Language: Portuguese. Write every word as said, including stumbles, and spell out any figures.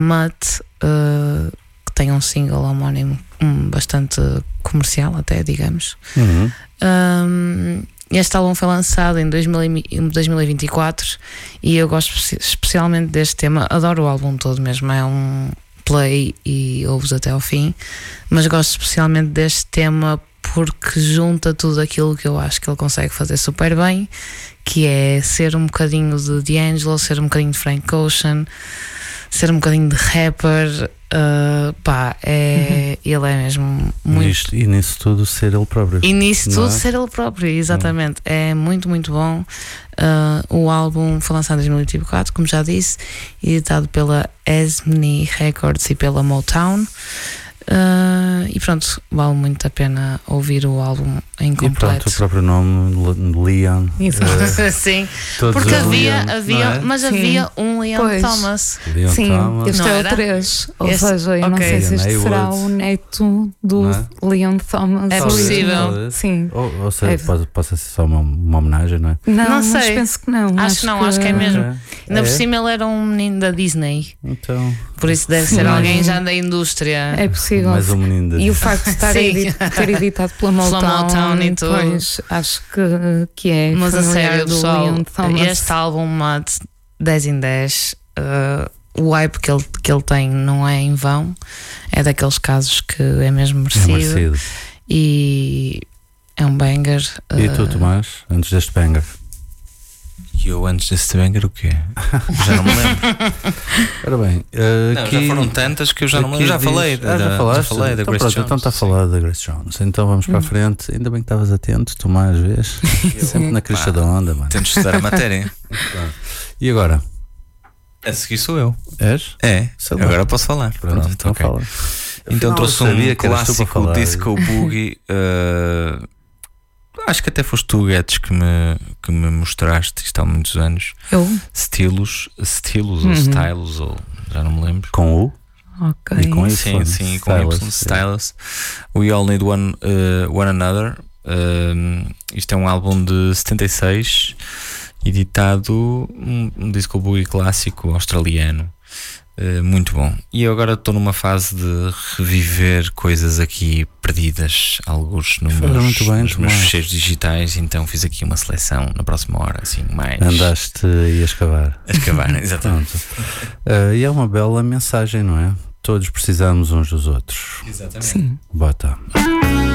Mutt, uh, que tem um single homónimo um, bastante comercial, até digamos. Uhum. Um, este álbum foi lançado em dois mil e vinte e quatro e eu gosto especialmente deste tema. Adoro o álbum todo mesmo, é um play e ouves até ao fim, mas gosto especialmente deste tema porque junta tudo aquilo que eu acho que ele consegue fazer super bem, que é ser um bocadinho de D'Angelo, ser um bocadinho de Frank Ocean, ser um bocadinho de rapper. Uh, pá, é, uhum. Ele é mesmo muito. Nisto, e nisso tudo ser ele próprio. E nisso tudo é? ser ele próprio, exatamente. Uhum. É muito, muito bom. Uh, o álbum foi lançado em dois mil e vinte e quatro, como já disse, editado pela Esmni Records e pela Motown. Uh, e pronto, vale muito a pena ouvir o álbum em completo. E pronto, o próprio nome, Leon. Uh, Sim, porque havia, Leon, havia é? mas Sim. havia um Leon Pois. Thomas. Leon Sim, Thomas. este Não é o era? três. Ou Este- seja, eu não ok. sei se este Ian será Haywood. o neto do Não é? Leon Thomas. É o possível. original. Sim. Ou, ou seja, É. pode, pode ser só uma, uma homenagem, não é? Não, Não mas sei. penso que não. Acho que não, acho que é mesmo. É. Ainda por É? cima ele era um menino da Disney, Então, por isso deve Sim. ser alguém já da indústria. É possível. mais um menino da E o facto de estar Sim. edit- ter editado pela Pela Motown, Motown e tudo. pois, acho que, que é Mas a familiar sério, do pessoal, Leon Thomas. este álbum Mud dez em dez, uh, o hype que ele, que ele tem não é em vão, é daqueles casos que é mesmo É merecido, merecido. e é um banger. E uh, tu, Tomás, antes deste banger? E eu antes desse banger o quê? Já não me lembro. Ora bem, uh, Não, aqui, já foram tantas que eu já não me aqui lembro. Já diz- falei. Ah, da, já falaste? Já falei da então, Grace pronto, Jones. então está a falar da Grace Jones. Então vamos para a frente. Ainda bem que estavas atento, Tomás, vês? Sempre na crista Pá, da onda, mano. Tento estudar a matéria. E agora? A seguir sou eu. És? É, Sei lá. agora posso falar. Pronto, Pronto, então ok. fala. Então Afinal, trouxe eu sabia um que eras tu para clássico falar. disco boogie. uh, acho que até foste tu, Guedes, que me, que me mostraste isto há muitos anos. Eu? Estilos, estilos ou Uhum. stylos, ou já não me lembro. Com o? Ok. E com Sim, Y, sim, com Stylus, Y, Stylus. We All Need One, uh, One Another. Um, isto é um álbum de setenta e seis, editado, um, um disco boogie clássico australiano. Uh, muito bom. E eu agora estou numa fase de reviver coisas aqui perdidas, alguns no Faz meus, muito bem, nos meus Tomás. fecheiros digitais. Então fiz aqui uma seleção na próxima hora, assim, mais Andaste aí a escavar. a escavar, exatamente. Pronto. Uh, e é uma bela mensagem, não é? Todos precisamos uns dos outros. Exatamente. Sim. Bota.